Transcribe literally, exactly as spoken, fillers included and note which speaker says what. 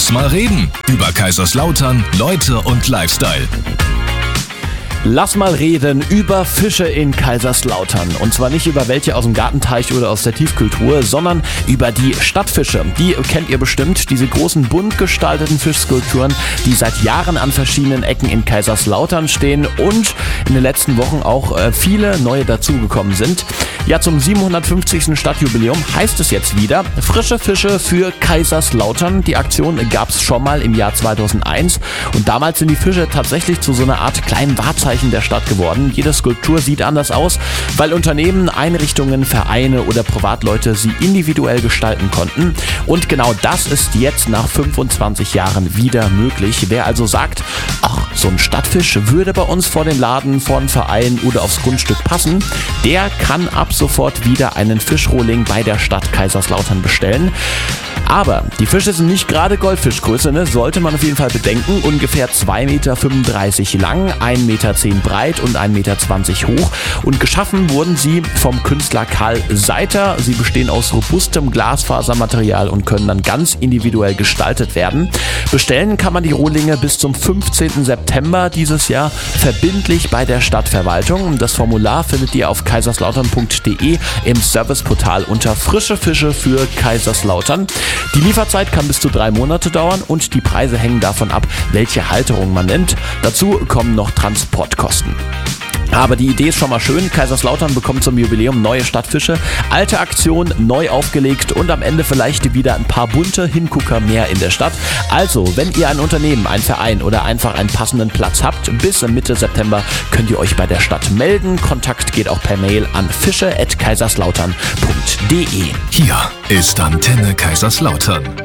Speaker 1: Lass mal reden über Kaiserslautern, Leute und Lifestyle.
Speaker 2: Lass mal reden über Fische in Kaiserslautern. Und zwar nicht über welche aus dem Gartenteich oder aus der Tiefkühltruhe, sondern über die Stadtfische. Die kennt ihr bestimmt, diese großen bunt gestalteten Fischskulpturen, die seit Jahren an verschiedenen Ecken in Kaiserslautern stehen und in den letzten Wochen auch äh, viele neue dazugekommen sind. Ja, zum siebenhundertfünfzigsten Stadtjubiläum heißt es jetzt wieder frische Fische für Kaiserslautern. Die Aktion gab es schon mal im Jahr zweitausendeins und damals sind die Fische tatsächlich zu so einer Art kleinen Wahrzeichen der Stadt geworden. Jede Skulptur sieht anders aus, weil Unternehmen, Einrichtungen, Vereine oder Privatleute sie individuell gestalten konnten. Und genau das ist jetzt nach fünfundzwanzig Jahren wieder möglich. Wer also sagt, ach, so ein Stadtfisch würde bei uns vor den Laden, vor den Verein oder aufs Grundstück passen, der kann ab sofort wieder einen Fischrohling bei der Stadt Kaiserslautern bestellen. Aber die Fische sind nicht gerade Goldfischgröße, ne? Sollte man auf jeden Fall bedenken. Ungefähr zwei Komma fünfunddreißig Meter lang, ein Meter zehn breit und ein Meter zwanzig hoch. Und geschaffen wurden sie vom Künstler Karl Seiter. Sie bestehen aus robustem Glasfasermaterial und können dann ganz individuell gestaltet werden. Bestellen kann man die Rohlinge bis zum fünfzehnten September dieses Jahr verbindlich bei der Stadtverwaltung. Das Formular findet ihr auf kaiserslautern punkt de im Serviceportal unter frische Fische für Kaiserslautern. Die Lieferzeit kann bis zu drei Monate dauern und die Preise hängen davon ab, welche Halterung man nimmt. Dazu kommen noch Transportkosten. Aber die Idee ist schon mal schön. Kaiserslautern bekommt zum Jubiläum neue Stadtfische, alte Aktion neu aufgelegt und am Ende vielleicht wieder ein paar bunte Hingucker mehr in der Stadt. Also, wenn ihr ein Unternehmen, ein Verein oder einfach einen passenden Platz habt, bis Mitte September könnt ihr euch bei der Stadt melden. Kontakt geht auch per Mail an fische at kaiserslautern punkt de.
Speaker 1: Hier ist Antenne Kaiserslautern.